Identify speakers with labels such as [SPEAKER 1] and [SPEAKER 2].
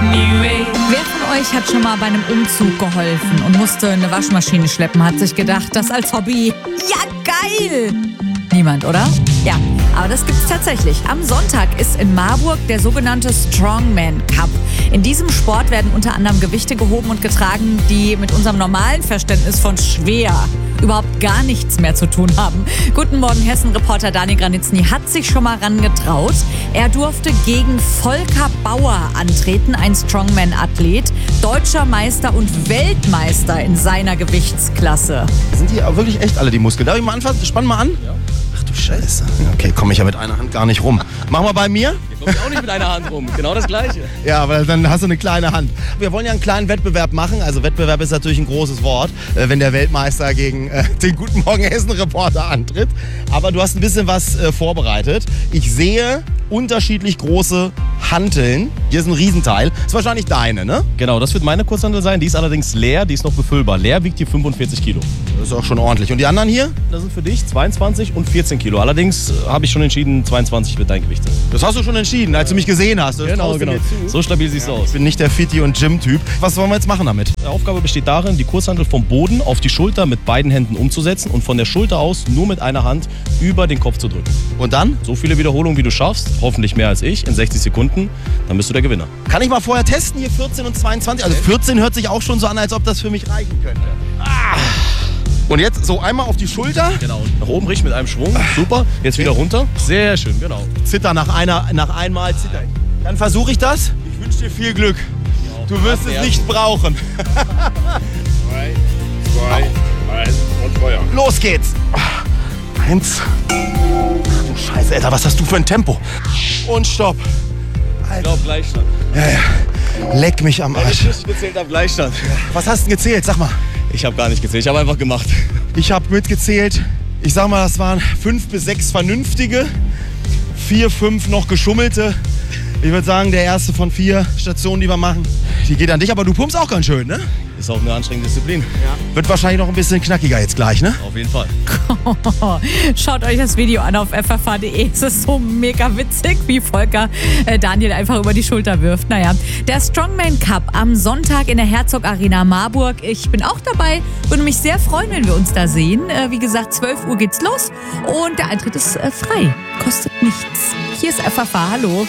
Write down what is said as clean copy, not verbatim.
[SPEAKER 1] Wer von euch hat schon mal bei einem Umzug geholfen und musste eine Waschmaschine schleppen, hat sich gedacht, das als Hobby, ja geil! Niemand, oder? Ja, aber das gibt's tatsächlich. Am Sonntag ist in Marburg der sogenannte Strongman Cup. In diesem Sport werden unter anderem Gewichte gehoben und getragen, die mit unserem normalen Verständnis von schwer überhaupt gar nichts mehr zu tun haben. Guten Morgen, Hessen-Reporter Daniel Granitzny hat sich schon mal rangetraut. Er durfte gegen Volker Bauer antreten, ein Strongman-Athlet, deutscher Meister und Weltmeister in seiner Gewichtsklasse.
[SPEAKER 2] Sind die auch wirklich echt alle die Muskeln? Darf ich mal anfassen? Spann mal an. Ja. Ach du Scheiße. Okay, komme ich ja mit einer Hand gar nicht rum. Mach mal bei mir.
[SPEAKER 3] Hier komme ich auch nicht mit einer Hand rum. Genau das Gleiche.
[SPEAKER 2] Ja, aber dann hast du eine kleine Hand. Wir wollen ja einen kleinen Wettbewerb machen. Also Wettbewerb ist natürlich ein großes Wort, wenn der Weltmeister gegen den Guten Morgen Hessen-Reporter antritt. Aber du hast ein bisschen was vorbereitet. Ich sehe unterschiedlich große Hanteln. Hier ist ein Riesenteil. Das ist wahrscheinlich deine, ne?
[SPEAKER 3] Genau, das wird meine Kurzhantel sein. Die ist allerdings leer, die ist noch befüllbar. Leer wiegt hier 45 Kilo.
[SPEAKER 2] Das ist auch schon ordentlich. Und die anderen hier?
[SPEAKER 3] Das sind für dich 22 und 14 Kilo. Allerdings habe ich schon entschieden, 22 wird dein Gewicht sein.
[SPEAKER 2] Das hast du schon entschieden, als du mich gesehen hast.
[SPEAKER 3] Genau. So stabil siehst du aus.
[SPEAKER 2] Ich bin nicht der Fitti- und Gym-Typ. Was wollen wir jetzt machen damit?
[SPEAKER 3] Die Aufgabe besteht darin, die Kurzhantel vom Boden auf die Schulter mit beiden Händen umzusetzen und von der Schulter aus nur mit einer Hand über den Kopf zu drücken.
[SPEAKER 2] Und dann?
[SPEAKER 3] So viele Wiederholungen, wie du schaffst, hoffentlich mehr als ich, in 60 Sekunden, dann bist du der Gewinner.
[SPEAKER 2] Kann ich mal vorher testen, hier 14 und 22? Also 14 hört sich auch schon so an, als ob das für mich reichen könnte. Und jetzt so einmal auf die Schulter.
[SPEAKER 3] Genau, nach oben richtig mit einem Schwung. Super, jetzt wieder runter. Sehr schön, genau.
[SPEAKER 2] Zitter nach einmal zitter. Dann versuche ich das. Ich wünsche dir viel Glück. Du wirst es nicht brauchen.
[SPEAKER 4] 3, 2, 1 und Feuer.
[SPEAKER 2] Los geht's. 1. Ach du Scheiße, Alter, was hast du für ein Tempo? Und stopp.
[SPEAKER 3] Ich glaube Gleichstand.
[SPEAKER 2] Ja. Leck mich am Arsch.
[SPEAKER 3] Ich gezählt habe Gleichstand.
[SPEAKER 2] Was hast du gezählt? Sag mal.
[SPEAKER 3] Ich habe gar nicht gezählt, ich habe einfach gemacht.
[SPEAKER 2] Ich habe mitgezählt. Ich sag mal, das waren 5 bis 6 vernünftige, 4, 5 noch geschummelte. Ich würde sagen, der erste von 4 Stationen, die wir machen, die geht an dich. Aber du pumpst auch ganz schön, ne?
[SPEAKER 3] Ist auch eine anstrengende Disziplin.
[SPEAKER 2] Ja. Wird wahrscheinlich noch ein bisschen knackiger jetzt gleich, ne?
[SPEAKER 3] Auf jeden Fall.
[SPEAKER 1] Schaut euch das Video an auf ffh.de. Es ist so mega witzig, wie Volker Daniel einfach über die Schulter wirft. Naja, der Strongman Cup am Sonntag in der Herzog Arena Marburg. Ich bin auch dabei. Würde mich sehr freuen, wenn wir uns da sehen. Wie gesagt, 12 Uhr geht's los und der Eintritt ist frei. Kostet nichts. Hier ist FFH. Hallo.